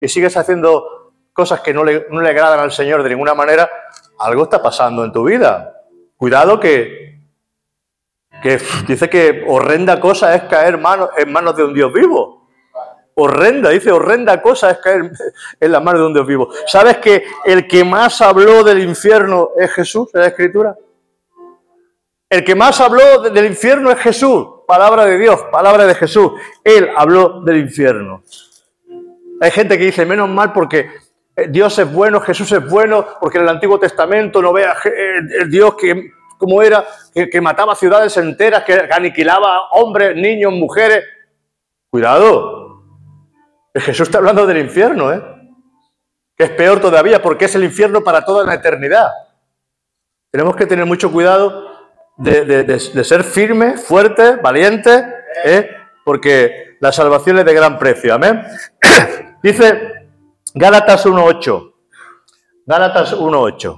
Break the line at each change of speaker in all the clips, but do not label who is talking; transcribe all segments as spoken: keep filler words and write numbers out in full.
y sigues haciendo cosas que no le, no le agradan al Señor de ninguna manera, algo está pasando en tu vida. Cuidado que, que dice que horrenda cosa es caer mano, en manos de un Dios vivo. Horrenda, dice, horrenda cosa es caer en las manos de un Dios vivo. ¿Sabes que el que más habló del infierno es Jesús en la Escritura? El que más habló del infierno es Jesús. Palabra de Dios, palabra de Jesús. Él habló del infierno. Hay gente que dice, menos mal porque Dios es bueno, Jesús es bueno, porque en el Antiguo Testamento no vea el Dios que, como era, que, que mataba ciudades enteras, que aniquilaba hombres, niños, mujeres. Cuidado. Jesús está hablando del infierno, ¿eh? Que es peor todavía porque es el infierno para toda la eternidad. Tenemos que tener mucho cuidado de, de, de, de ser firmes, fuertes, valientes, ¿eh? Porque la salvación es de gran precio. Amén. Dice Gálatas uno ocho. Gálatas uno ocho.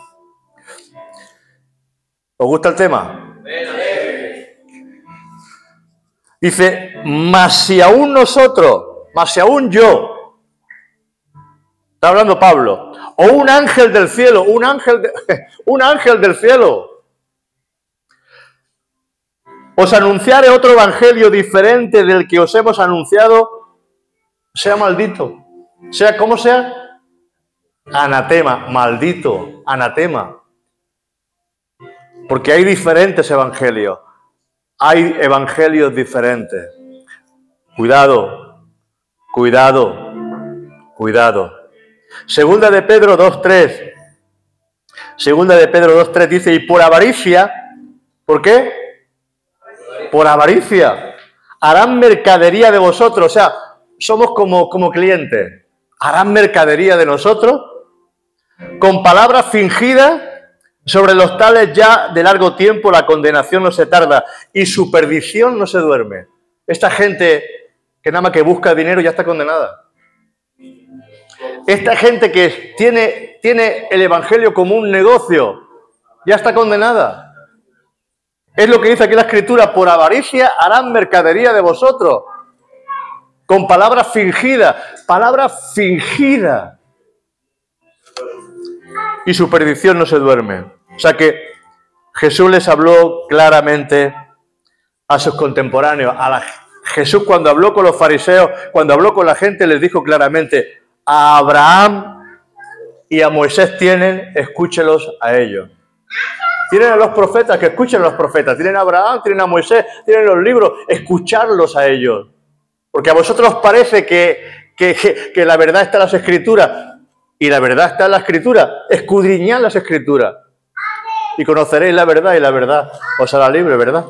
¿Os gusta el tema? Dice, mas si aún nosotros, mas si aún yo, está hablando Pablo, o un ángel del cielo, un ángel, de, un ángel del cielo, os anunciare otro evangelio diferente del que os hemos anunciado, sea maldito. Sea como sea, anatema, maldito, anatema. Porque hay diferentes evangelios. Hay evangelios diferentes. Cuidado, cuidado, cuidado. Segunda de Pedro dos tres. Segunda de Pedro dos tres dice, y por avaricia, ¿por qué? Por avaricia, harán mercadería de vosotros. O sea, somos como, como clientes. Harán mercadería de nosotros con palabras fingidas. Sobre los tales ya de largo tiempo la condenación no se tarda y su perdición no se duerme. Esta gente que nada más que busca dinero ya está condenada. Esta gente que tiene, tiene el evangelio como un negocio ya está condenada. Es lo que dice aquí la Escritura, por avaricia harán mercadería de vosotros. Con palabras fingidas, palabras fingidas. Y su perdición no se duerme. O sea que Jesús les habló claramente a sus contemporáneos. A la, Jesús cuando habló con los fariseos, cuando habló con la gente, les dijo claramente, a Abraham y a Moisés tienen, escúchelos a ellos. Tienen a los profetas, que escuchen a los profetas. Tienen a Abraham, tienen a Moisés, tienen los libros, escucharlos a ellos. Porque a vosotros os parece que, que, que, que la verdad está en las Escrituras. Y la verdad está en la Escritura. Escudriñad las Escrituras. Y conoceréis la verdad y la verdad os hará libre, ¿verdad?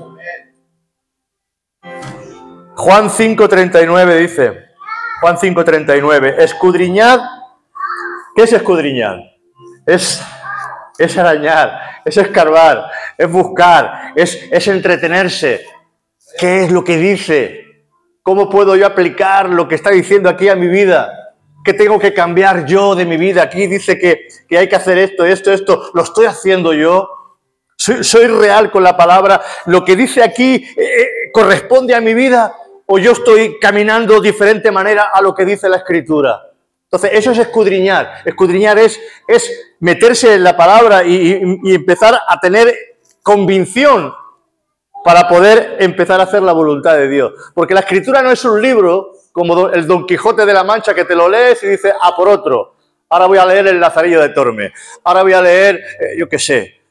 Juan cinco treinta y nueve dice, Juan cinco treinta y nueve, escudriñad. ¿Qué es escudriñar? Es, es arañar, es escarbar, es buscar, es, es entretenerse. ¿Qué es lo que dice? ¿Cómo puedo yo aplicar lo que está diciendo aquí a mi vida? ¿Qué tengo que cambiar yo de mi vida? Aquí dice que, que hay que hacer esto, esto, esto. ¿Lo estoy haciendo yo? ¿Soy, soy real con la palabra? ¿Lo que dice aquí eh, corresponde a mi vida? ¿O yo estoy caminando de diferente manera a lo que dice la Escritura? Entonces, eso es escudriñar. Escudriñar es, es meterse en la palabra y, y, y empezar a tener convicción para poder empezar a hacer la voluntad de Dios. Porque la Escritura no es un libro como el Don Quijote de la Mancha que te lo lees y dices, a por otro. Ahora voy a leer el Lazarillo de Tormes. Ahora voy a leer, eh, yo qué sé,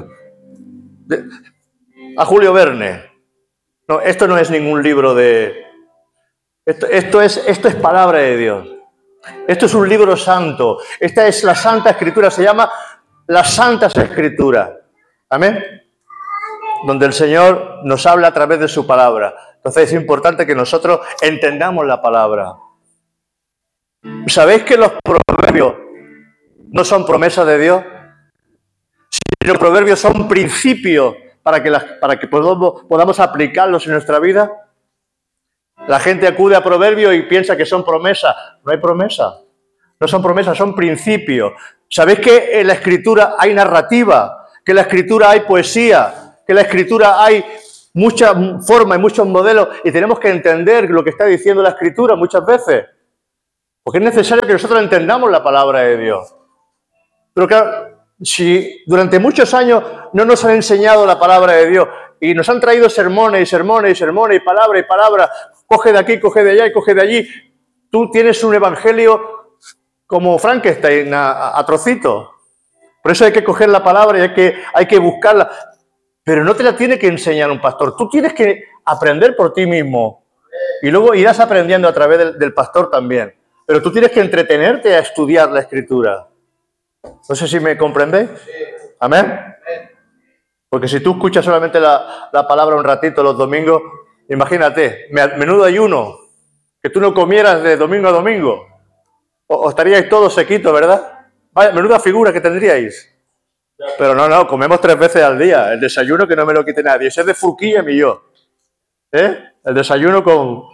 a Julio Verne. No, esto no es ningún libro de... Esto, esto, es, esto es palabra de Dios. Esto es un libro santo. Esta es la Santa Escritura. Se llama las Santas Escrituras. Amén. Donde el Señor nos habla a través de su palabra. Entonces es importante que nosotros entendamos la palabra. ¿Sabéis que los proverbios no son promesas de Dios? Si los proverbios son principios para que, las, para que podamos, podamos aplicarlos en nuestra vida. La gente acude a proverbios y piensa que son promesas. No hay promesas. No son promesas, son principios. ¿Sabéis que en la Escritura hay narrativa? Que en la Escritura hay poesía. Que en la Escritura hay muchas formas y muchos modelos. Y tenemos que entender lo que está diciendo la Escritura muchas veces. Porque es necesario que nosotros entendamos la palabra de Dios. Pero claro, si durante muchos años no nos han enseñado la palabra de Dios y nos han traído sermones y sermones y sermones y palabra y palabra, coge de aquí, coge de allá y coge de allí, tú tienes un evangelio como Frankenstein, a, a trocitos. Por eso hay que coger la palabra y hay que, hay que buscarla. Pero no te la tiene que enseñar un pastor. Tú tienes que aprender por ti mismo. Y luego irás aprendiendo a través del, del pastor también. Pero tú tienes que entretenerte a estudiar la Escritura. No sé si me comprendéis. ¿Amén? Porque si tú escuchas solamente la, la palabra un ratito los domingos, imagínate, menudo ayuno, que tú no comieras de domingo a domingo. O, o estaríais todos sequitos, ¿verdad? Vaya, menuda figura que tendríais. Pero no, no, comemos tres veces al día. El desayuno que no me lo quite nadie. Ese es de Furquilla, mi yo. ¿Eh? El desayuno con...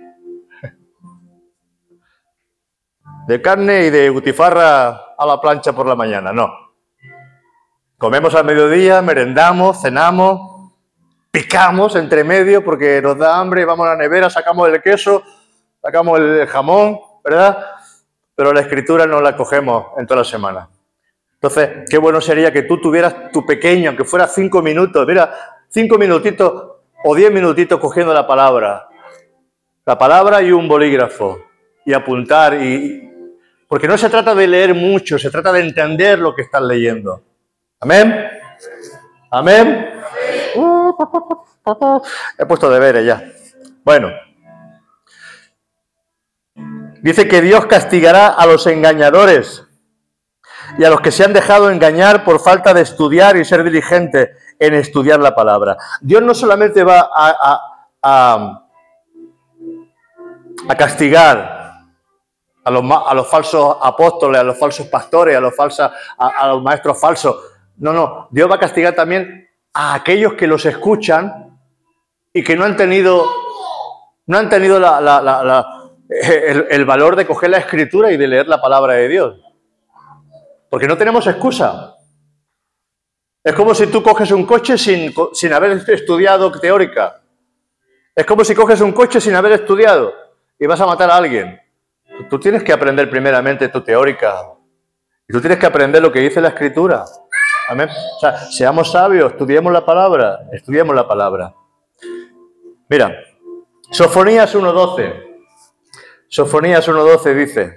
de carne y de butifarra a la plancha por la mañana. No. Comemos al mediodía, merendamos, cenamos, picamos entre medio porque nos da hambre, vamos a la nevera, sacamos el queso, sacamos el jamón, ¿verdad? Pero la Escritura no la cogemos en toda la semana. Entonces, qué bueno sería que tú tuvieras tu pequeño, aunque fuera cinco minutos, mira, cinco minutitos o diez minutitos cogiendo la palabra. La palabra y un bolígrafo. Y apuntar. y Porque no se trata de leer mucho, se trata de entender lo que estás leyendo. ¿Amén? ¿Amén? Uh, pa, pa, pa, pa. He puesto deberes ya. Bueno. Dice que Dios castigará a los engañadores y a los que se han dejado engañar por falta de estudiar y ser diligentes en estudiar la palabra. Dios no solamente va a, a, a, a castigar a los, a los falsos apóstoles, a los falsos pastores, a los, falsos, a, a los maestros falsos. No, no. Dios va a castigar también a aquellos que los escuchan y que no han tenido, no han tenido la, la, la, la, el, el valor de coger la Escritura y de leer la palabra de Dios. Porque no tenemos excusa. Es como si tú coges un coche sin, sin haber estudiado teórica. Es como si coges un coche sin haber estudiado y vas a matar a alguien. Tú tienes que aprender primeramente tu teórica. Y tú tienes que aprender lo que dice la Escritura. Amén. O sea, seamos sabios, estudiemos la palabra, estudiemos la palabra. Mira, Sofonías uno doce. Sofonías uno doce dice,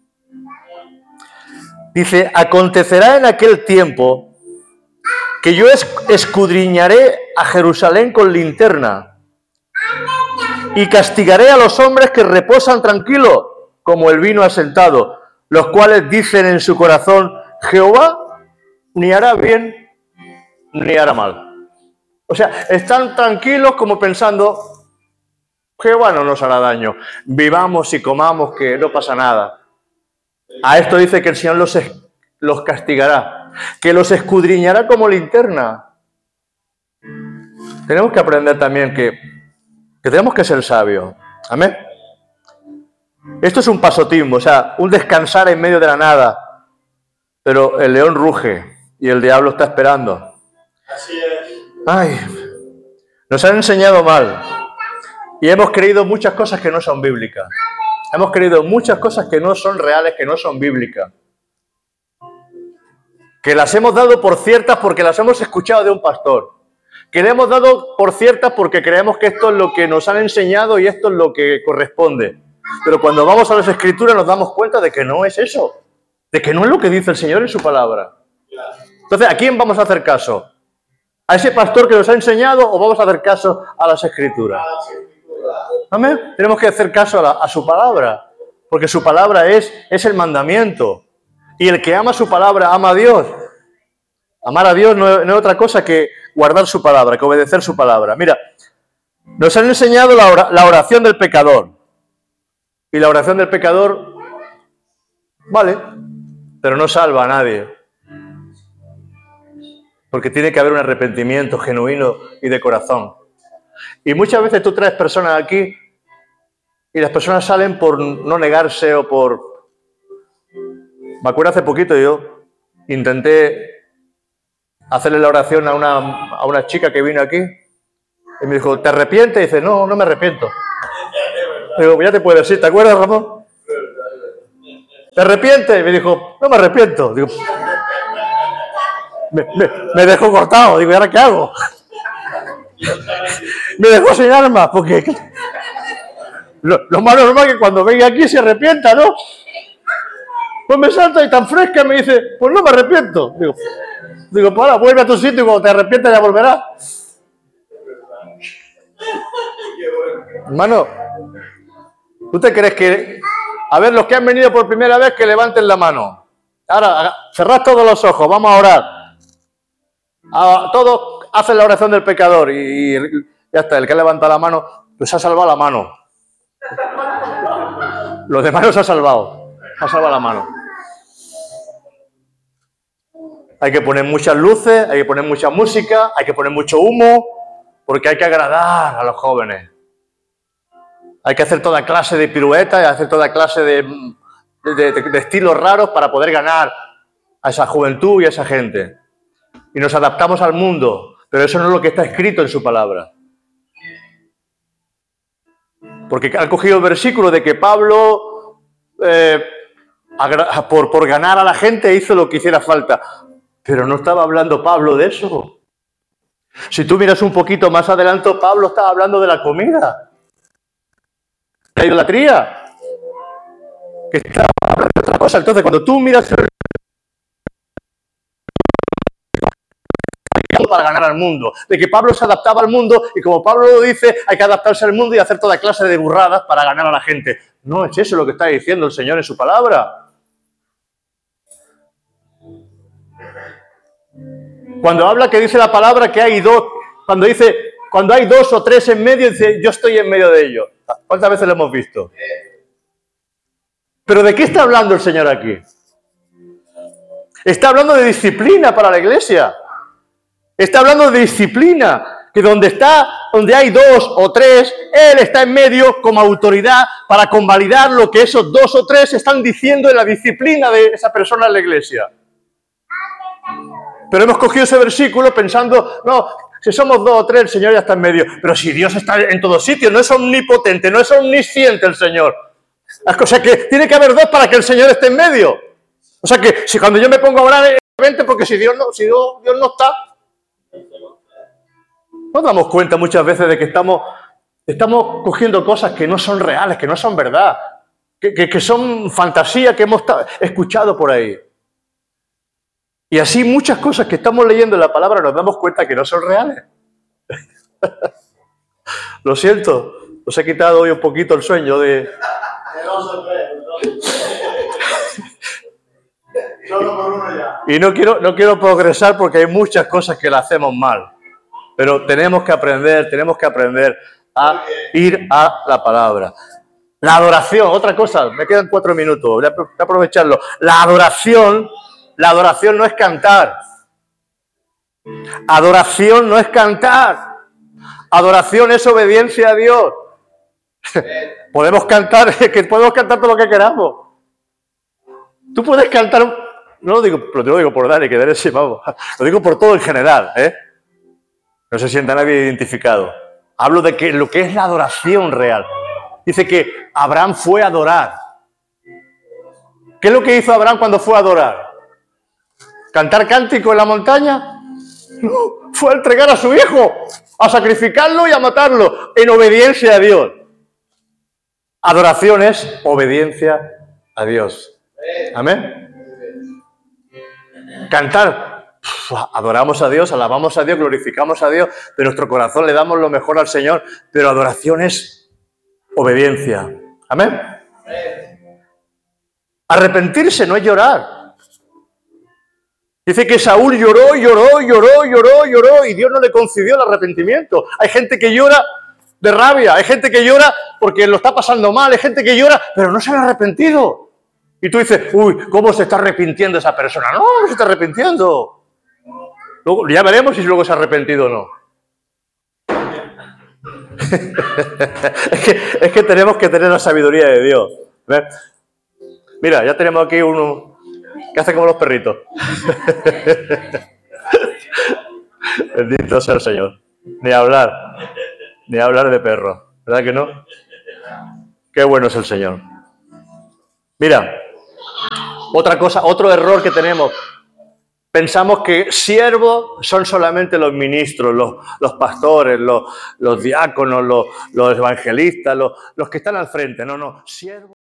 dice, acontecerá en aquel tiempo que yo escudriñaré a Jerusalén con linterna y castigaré a los hombres que reposan tranquilos como el vino asentado, los cuales dicen en su corazón, Jehová ni hará bien ni hará mal. O sea, están tranquilos como pensando, Jehová no nos hará daño, vivamos y comamos que no pasa nada. A esto dice que el Señor los, los castigará, que los escudriñará como linterna. Tenemos que aprender también que, que tenemos que ser sabios. Amén. Esto es un pasotismo, o sea, un descansar en medio de la nada. Pero el león ruge y el diablo está esperando.
Así es.
Ay, nos han enseñado mal. Y hemos creído muchas cosas que no son bíblicas. Hemos creído muchas cosas que no son reales, que no son bíblicas. Que las hemos dado por ciertas porque las hemos escuchado de un pastor. Que le hemos dado por ciertas porque creemos que esto es lo que nos han enseñado y esto es lo que corresponde. Pero cuando vamos a las Escrituras nos damos cuenta de que no es eso. De que no es lo que dice el Señor en su palabra. Entonces, ¿a quién vamos a hacer caso? ¿A ese pastor que nos ha enseñado o vamos a hacer caso a las Escrituras? Amén. Tenemos que hacer caso a, la, a su palabra, porque su palabra es, es el mandamiento. Y el que ama su palabra, ama a Dios. Amar a Dios no, no es otra cosa que guardar su palabra, que obedecer su palabra. Mira, nos han enseñado la, or, la oración del pecador. Y la oración del pecador, vale, pero no salva a nadie. Porque tiene que haber un arrepentimiento genuino y de corazón. Y muchas veces tú traes personas aquí y las personas salen por no negarse o por... Me acuerdo hace poquito yo intenté hacerle la oración a una, a una chica que vino aquí y me dijo, ¿te arrepientes? Y dice, no, no me arrepiento. Digo, ya te puedes ir, ¿te acuerdas, Ramón? ¿te arrepientes? Y me dijo, no me arrepiento. Digo, me, me, me dejó cortado. Digo, ¿y ahora qué hago? Me dejó sin armas, porque lo, lo más normal es que cuando venga aquí se arrepienta, ¿no? Pues me salta y tan fresca me dice, pues no me arrepiento. Digo, digo pues ahora vuelve a tu sitio y cuando te arrepientas ya volverás. Hermano, ¿tú te crees que... A ver, los que han venido por primera vez, que levanten la mano. Ahora, cerrad todos los ojos, vamos a orar. A, todos hacen la oración del pecador y, y ya está, el que levanta la mano, pues ha salvado la mano. Los demás no se ha salvado, ha salvado la mano. Hay que poner muchas luces, hay que poner mucha música, hay que poner mucho humo, porque hay que agradar a los jóvenes. Hay que hacer toda clase de piruetas y hacer toda clase de, de, de, de estilos raros para poder ganar a esa juventud y a esa gente. Y nos adaptamos al mundo, pero eso no es lo que está escrito en su palabra. Porque han cogido el versículo de que Pablo, eh, por, por ganar a la gente, hizo lo que hiciera falta. Pero no estaba hablando Pablo de eso. Si tú miras un poquito más adelante, Pablo estaba hablando de la comida, la idolatría, que estaba hablando de otra cosa. Entonces, cuando tú miras el... para ganar al mundo, de que Pablo se adaptaba al mundo y como Pablo lo dice, hay que adaptarse al mundo y hacer toda clase de burradas para ganar a la gente. No es eso lo que está diciendo el Señor en su palabra. Cuando habla que dice la palabra que hay dos, cuando dice, cuando hay dos o tres en medio, dice, yo estoy en medio de ellos. ¿Cuántas veces lo hemos visto? ¿Pero de qué está hablando el Señor aquí? Está hablando de disciplina para la iglesia. Está hablando de disciplina, que donde está, donde hay dos o tres, Él está en medio como autoridad para convalidar lo que esos dos o tres están diciendo en la disciplina de esa persona en la iglesia. Pero hemos cogido ese versículo pensando, no, si somos dos o tres, el Señor ya está en medio. Pero si Dios está en todos sitios, no es omnipotente, no es omnisciente el Señor. O sea que tiene que haber dos para que el Señor esté en medio. O sea que si cuando yo me pongo a orar, es porque si Dios no, si Dios, Dios no está... Nos damos cuenta muchas veces de que estamos, estamos cogiendo cosas que no son reales, que no son verdad, que, que, que son fantasía que hemos escuchado por ahí. Y así muchas cosas que estamos leyendo en la palabra nos damos cuenta que no son reales. Lo siento, os he quitado hoy un poquito el sueño de... Y no quiero, no quiero progresar porque hay muchas cosas que las hacemos mal. Pero tenemos que aprender, tenemos que aprender a ir a la palabra. La adoración, otra cosa, me quedan cuatro minutos, voy a aprovecharlo. La adoración, la adoración no es cantar. Adoración no es cantar. Adoración es obediencia a Dios. Podemos cantar, que podemos cantar todo lo que queramos. Tú puedes cantar, no lo digo, pero te lo digo por Dani, que Dani sí, vamos. Lo digo por todo en general, ¿eh? No se sienta nadie identificado. Hablo de que lo que es la adoración real. Dice que Abraham fue a adorar. ¿Qué es lo que hizo Abraham cuando fue a adorar? ¿Cantar cántico en la montaña? No, fue a entregar a su hijo, a sacrificarlo y a matarlo, en obediencia a Dios. Adoración es obediencia a Dios. Amén. Cantar. Adoramos a Dios, alabamos a Dios, glorificamos a Dios, de nuestro corazón le damos lo mejor al Señor, pero adoración es obediencia. Amén. Arrepentirse no es llorar. Dice que Saúl lloró, lloró, lloró, lloró, lloró y Dios no le concedió el arrepentimiento. Hay gente que llora de rabia, hay gente que llora porque lo está pasando mal, hay gente que llora, pero no se ha arrepentido. Y tú dices, uy, ¿cómo se está arrepintiendo esa persona? No, no se está arrepintiendo. Luego, ya veremos si luego se ha arrepentido o no. es, que, es que tenemos que tener la sabiduría de Dios. ¿Ves? Mira, ya tenemos aquí uno que hace como los perritos. Bendito sea el Señor. Ni hablar. Ni hablar de perro. ¿Verdad que no? Qué bueno es el Señor. Mira, Otra cosa, otro error que tenemos. Pensamos que siervos son solamente los ministros, los, los pastores, los, los diáconos, los, los evangelistas, los, los que están al frente. No, no, siervos.